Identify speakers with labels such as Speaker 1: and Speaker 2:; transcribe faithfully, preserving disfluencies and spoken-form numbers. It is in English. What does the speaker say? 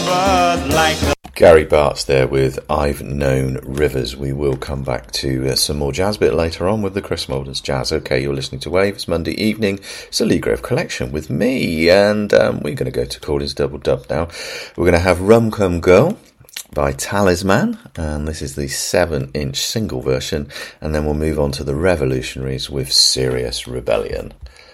Speaker 1: but like a
Speaker 2: Gary Bart's there with I've Known Rivers. We will come back to uh, some more jazz bit later on with the Chris Moulders Jazz. Okay, you're listening to Wave. It's Monday evening. It's a Lee Grove collection with me, and um, we're going to go to Cordy's Double Dub now. We're going to have Rum Come Girl by Talisman, and this is the seven inch single version, and then we'll move on to the Revolutionaries with Serious Rebellion.